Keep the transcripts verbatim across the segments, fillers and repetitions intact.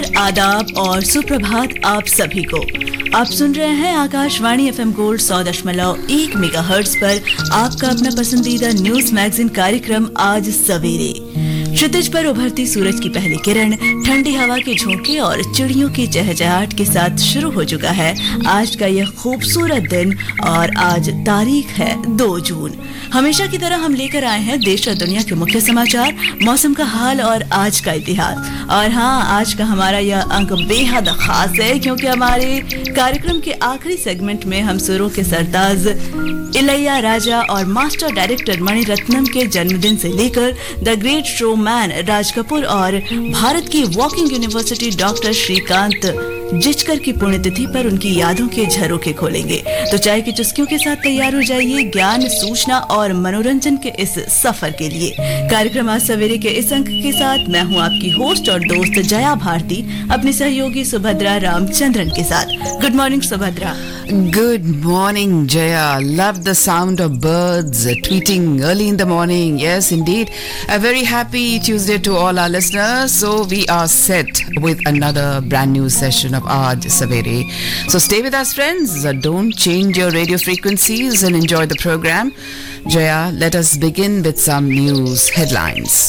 आदाब और सुप्रभात आप सभी को। आप सुन रहे हैं आकाशवाणी एफएम गोल्ड सौ दशमलव एक मेगाहर्ट्ज पर आपका अपना पसंदीदा न्यूज मैगजीन कार्यक्रम आज सवेरे। क्षितिज पर उभरती सूरज की पहली किरण, ठंडी हवा के झोंके और चिड़ियों की चहचहाट के साथ शुरू हो चुका है आज का यह खूबसूरत दिन। और आज तारीख है दो जून। हमेशा की तरह हम लेकर आए हैं देश और दुनिया के मुख्य समाचार, मौसम का हाल और आज का इतिहास। और हाँ, आज का हमारा यह अंक बेहद खास है क्योंकि हमारे कार्यक्रम के आखिरी सेगमेंट में हम सुरों के सरताज इलैया राजा और मास्टर डायरेक्टर मणिरत्नम के जन्मदिन से लेकर the great showman Raj Kapoor और भारत की walking university doctor Shrikant Jichkar की पुण्यतिथि पर उनकी यादों के झरोखे खोलेंगे। तो चाय की चुस्कियों के साथ तैयार हो जाइए ज्ञान, सूचना और मनोरंजन के इस सफर के लिए। कार्यक्रम आज सवेरे के इस अंक के साथ मैं हूं आपकी होस्ट और दोस्त जया भारती, अपनी सहयोगी सुभद्रा रामचंद्रन के साथ। Good morning Subhadra. Good morning, Jaya. Love the sound of birds uh, tweeting early in the morning. Yes, indeed. A very happy Tuesday to all our listeners. So we are set with another brand new session of Aaj Savere. So stay with us, friends. Uh, don't change your radio frequencies and enjoy the program. Jaya, let us begin with some news headlines.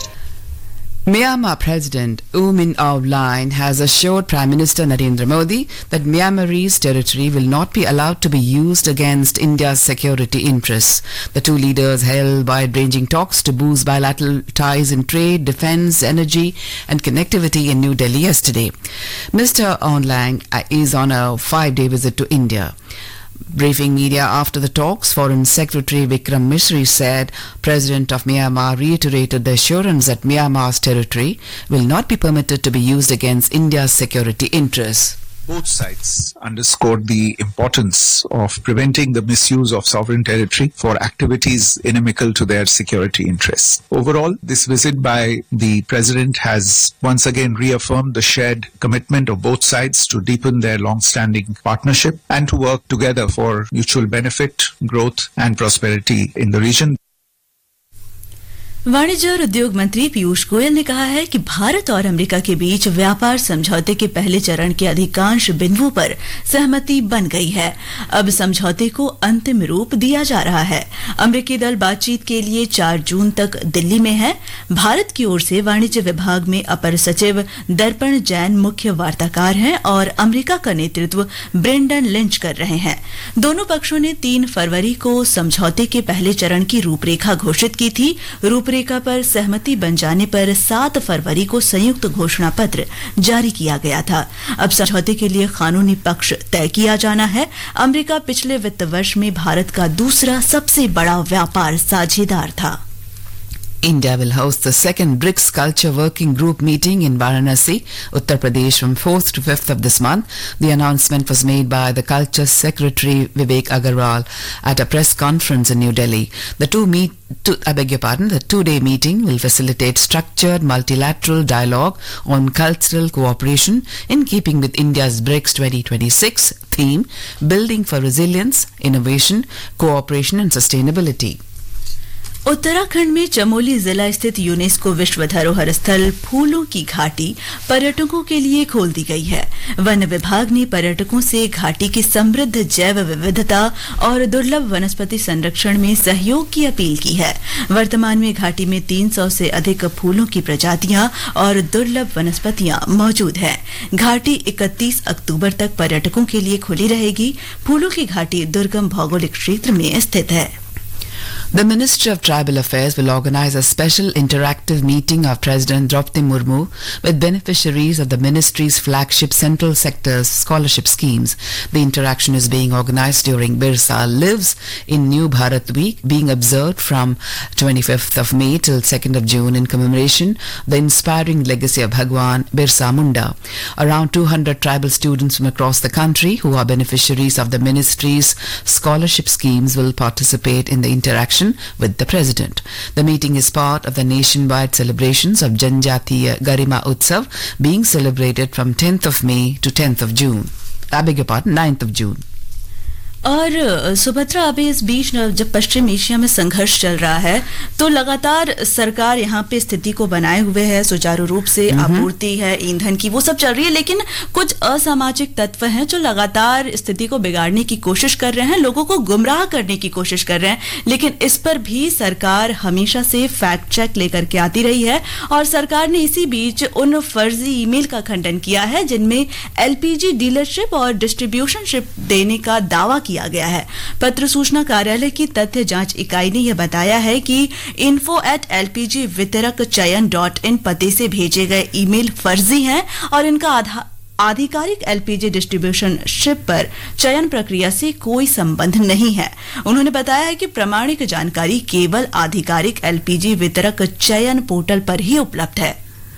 Myanmar President U Min Aung Hlaing has assured Prime Minister Narendra Modi that Myanmarese territory will not be allowed to be used against India's security interests. The two leaders held wide-ranging talks to boost bilateral ties in trade, defense, energy and connectivity in New Delhi yesterday. Mister Aung Hlaing is on a five-day visit to India. Briefing media after the talks, Foreign Secretary Vikram Misri said President of Myanmar reiterated the assurance that Myanmar's territory will not be permitted to be used against India's security interests. Both sides underscored the importance of preventing the misuse of sovereign territory for activities inimical to their security interests. Overall, this visit by the President has once again reaffirmed the shared commitment of both sides to deepen their long-standing partnership and to work together for mutual benefit, growth and prosperity in the region. वाणिज्य और उद्योग मंत्री पीयूष गोयल ने कहा है कि भारत और America के बीच व्यापार समझौते के पहले चरण के अधिकांश बिंदुओं पर सहमति बन गई है। अब समझौते को अंतिम रूप दिया जा रहा है। अमेरिकी दल बातचीत के लिए चार जून तक दिल्ली में है। भारत की ओर से वाणिज्य विभाग में अपर सचिव दर्पण जैन मुख्य वार्ताकार हैं और अमेरिका का नेतृत्व ब्रेंडन लिंच कर रहे हैं। दोनों पक्षों ने तीन फरवरी को समझौते के पहले चरण की रूपरेखा घोषित की थी। रूपरेखा पर सहमति बन जाने पर सात फरवरी को संयुक्त घोषणा पत्र जारी किया गया था। अब समझौते के लिए कानूनी पक्ष तय किया जाना है। अमेरिका पिछले वित्त वर्ष में भारत का दूसरा सबसे बड़ा व्यापार साझेदार था। India will host the second BRICS Culture Working Group meeting in Varanasi, Uttar Pradesh from fourth to fifth of this month. The announcement was made by the Culture Secretary Vivek Agarwal at a press conference in New Delhi. The two meet to, I beg your pardon, the two-day meeting will facilitate structured multilateral dialogue on cultural cooperation in keeping with India's BRICS twenty twenty-six theme, Building for Resilience, Innovation, Cooperation and Sustainability. Uttarakhand में चमोली जिला स्थित UNESCO विश्व धरोहर स्थल फूलों की घाटी पर्यटकों के लिए खोल दी गई है। वन विभाग ने पर्यटकों से घाटी की समृद्ध जैव विविधता और दुर्लभ वनस्पति संरक्षण में सहयोग की अपील की है। वर्तमान में घाटी में तीन सौ से अधिक फूलों की प्रजातियां और दुर्लभ वनस्पतियां मौजूद हैं। घाटी इकतीस अक्टूबर तक पर्यटकों के लिए खुली रहेगी। फूलों की घाटी दुर्गम भौगोलिक क्षेत्र में स्थित है। The Ministry of Tribal Affairs will organize a special interactive meeting of President Draupadi Murmu with beneficiaries of the ministry's flagship Central Sector's scholarship schemes. The interaction is being organized during Birsa Lives in New Bharat Week, being observed from twenty-fifth of May till second of June in commemoration the inspiring legacy of Bhagwan Birsa Munda. Around two hundred tribal students from across the country who are beneficiaries of the ministry's scholarship schemes will participate in the interaction with the President. The meeting is part of the nationwide celebrations of Janjatiya Garima Utsav being celebrated from tenth of May to tenth of June. I beg your pardon, ninth of June. और सुभद्रा, अभी इस बीच जब पश्चिम Asia में संघर्ष चल रहा है तो लगातार सरकार यहाँ पे स्थिति को बनाए हुए है, सुचारू रूप से आपूर्ति है ईंधन की, वो सब चल रही है, लेकिन कुछ असामाजिक तत्व हैं जो लगातार स्थिति को बिगाड़ने की कोशिश कर रहे हैं, लोगों को गुमराह करने की कोशिश कर रहे हैं। लेकिन इस पर भी सरकार हमेशा से फैक्ट चेक लेकर के आती रही है और सरकार ने इसी बीच उन फर्जी ईमेल का खंडन किया है जिनमें एलपीजी डीलरशिप और डिस्ट्रीब्यूशनशिप देने का दावा किया गया है। पत्र सूचना कार्यालय की तथ्य जांच इकाई ने यह बताया है कि इन्फो एट एलपीजी वितरक चयन डॉट इन पते से भेजे गए ईमेल फर्जी हैं और इनका आधार आधिकारिक एलपीजी डिस्ट्रीब्यूशन शिप पर चयन प्रक्रिया से कोई संबंध नहीं है। उन्होंने बताया है कि प्रामाणिक जानकारी केवल आधिकारिक एलपीजी वितरक चयन पोर्टल पर ही उपलब्ध है।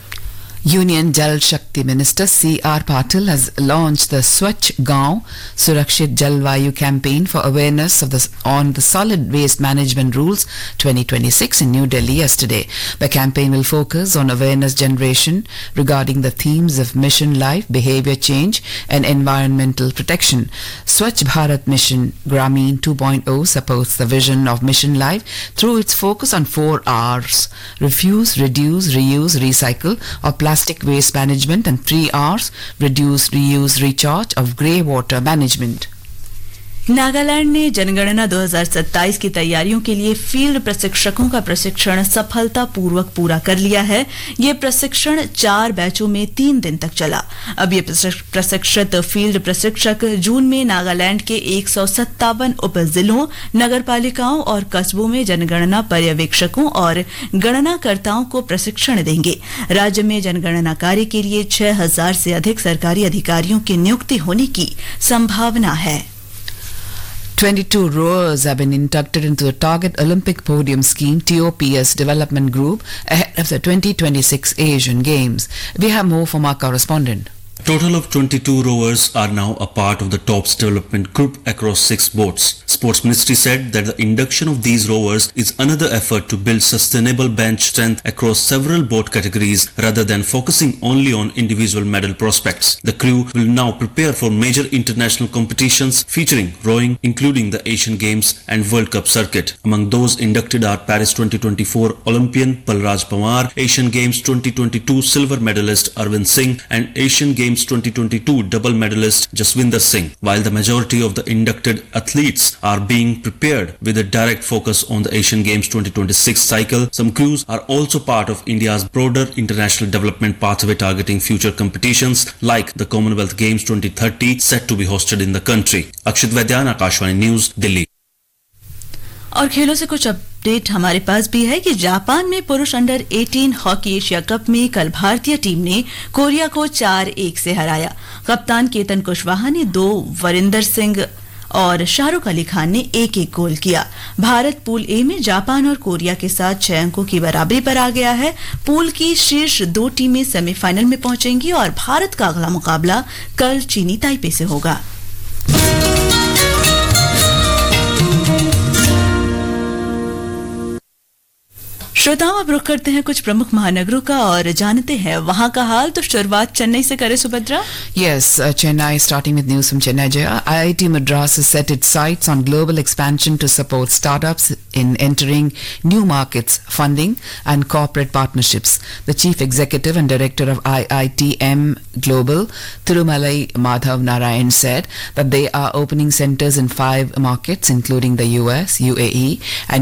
Union Jal Shakti Minister C R Patil has launched the Swachh Gaon Surakshit Jalvayu campaign for awareness of the, on the solid waste management rules twenty twenty-six in New Delhi yesterday. The campaign will focus on awareness generation regarding the themes of mission life, behavior change and environmental protection. Swachh Bharat Mission Gramin two point oh supports the vision of mission life through its focus on four R's: refuse, reduce, reuse, recycle or plastic Plastic waste management, and three R's: reduce, reuse, recharge of grey water management. Nagaland ने जनगणना दो हज़ार सत्ताईस की तैयारियों के लिए field प्रशिक्षकों का प्रशिक्षण सफलतापूर्वक पूरा कर लिया है। ये प्रशिक्षण चार बैचों में तीन दिन तक चला। अब ये प्रशिक्षित फील्ड प्रशिक्षक जून में नागालैंड के एक सौ सत्तावन उप जिलों, नगरपालिकाओं और कस्बों में जनगणना पर्यवेक्षकों और गणनाकर्ताओं को प्रशिक्षण देंगे। राज्य में जनगणना कार्य के लिए छह हजार से अधिक सरकारी अधिकारियों की नियुक्ति होने की संभावना है। twenty-two rowers have been inducted into the Target Olympic Podium Scheme T O P S development group ahead of the twenty twenty-six Asian Games. We have more from our correspondent. A total of twenty-two rowers are now a part of the TOPS development group across six boats. Sports Ministry said that the induction of these rowers is another effort to build sustainable bench strength across several boat categories rather than focusing only on individual medal prospects. The crew will now prepare for major international competitions featuring rowing, including the Asian Games and World Cup circuit. Among those inducted are Paris twenty twenty-four Olympian Balraj Pawar, Asian Games twenty twenty-two silver medalist Arvind Singh and Asian Games twenty twenty-two double medalist Jaswinder Singh. While the majority of the inducted athletes are being prepared with a direct focus on the Asian Games twenty twenty-six cycle, some crews are also part of India's broader international development pathway targeting future competitions like the Commonwealth Games twenty thirty set to be hosted in the country. Akshit Vaidyan, Akashvani News, Delhi. और खेलों से कुछ update हमारे पास भी है कि Japan में पुरुष अंडर अठारह हॉकी एशिया कप में कल भारतीय टीम ने कोरिया को चार एक से हराया। कप्तान केतन कुशवाहा ने दो, वरिंदर सिंह और शाहरुख अली खान ने एक एक गोल किया। भारत पूल ए में जापान और कोरिया के साथ छह अंकों की बराबरी पर आ गया है। पूल की शीर्ष दो टीमें सेमीफाइनल में पहुंचेंगी और भारत का अगला मुकाबला कल चीनी ताइपे से होगा। श्रोताओं, अब रुख करते हैं कुछ प्रमुख महानगरों का और जानते हैं वहां का हाल। तो शुरुआत चेन्नई से करे Subhadra. Yes, uh, Chennai, starting with news from Chennai. Jaya. I I T Madras has set its sights on global expansion to support startups in entering new markets, funding and corporate partnerships. The Chief Executive and Director of I I T M Global, Thirumalai Madhav Narayan, said that they are opening centers in five markets including the U S, U A E and